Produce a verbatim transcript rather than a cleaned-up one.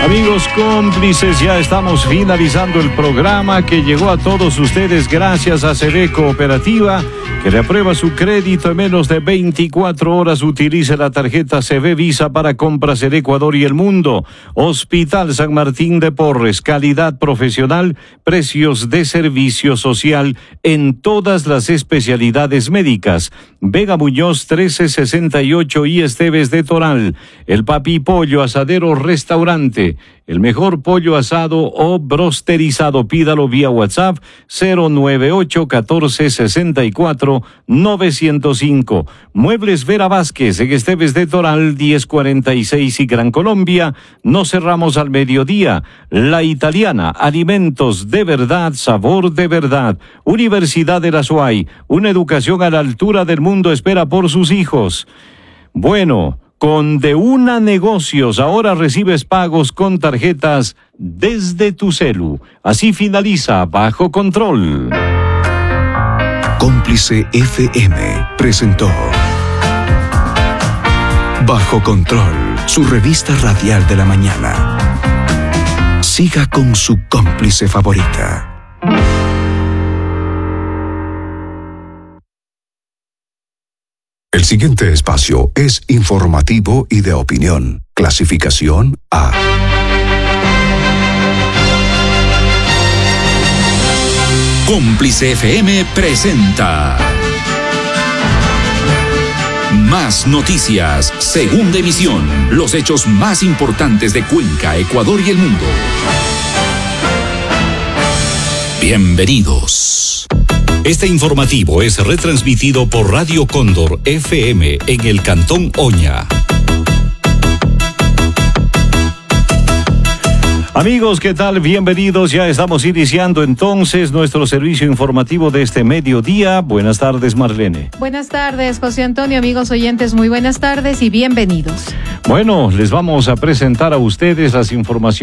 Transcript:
Amigos cómplices, ya estamos finalizando el programa que llegó a todos ustedes gracias a C B Cooperativa, que le aprueba su crédito en menos de veinticuatro horas. Utilice la tarjeta C B Visa para compras en Ecuador y el mundo. Hospital San Martín de Porres, calidad profesional, precios de servicio social en todas las especialidades médicas. Vega Muñoz trece sesenta y ocho y Esteves de Toral. El Papi Pollo Asadero Restaurante. El mejor pollo asado o brosterizado. Pídalo vía WhatsApp cero nueve ocho uno cuatro seis cuatro nueve cero cinco. Muebles Vera Vázquez en Esteves de Toral diez cuarenta y seis y Gran Colombia. No cerramos al mediodía. La Italiana, alimentos de verdad, sabor de verdad. Universidad de la Suay, una educación a la altura del mundo espera por sus hijos. Bueno, con De Una Negocios, ahora recibes pagos con tarjetas desde tu celu. Así finaliza Bajo Control. Cómplice F M presentó Bajo Control, su revista radial de la mañana. Siga con su cómplice favorita. El siguiente espacio es informativo y de opinión. Clasificación A. Cómplice F M presenta Más Noticias, segunda emisión. Los hechos más importantes de Cuenca, Ecuador y el mundo. Bienvenidos. Este informativo es retransmitido por Radio Cóndor F M en el Cantón Oña. Amigos, ¿qué tal? Bienvenidos. Ya estamos iniciando entonces nuestro servicio informativo de este mediodía. Buenas tardes, Marlene. Buenas tardes, José Antonio. Amigos oyentes, muy buenas tardes y bienvenidos. Bueno, les vamos a presentar a ustedes las informaciones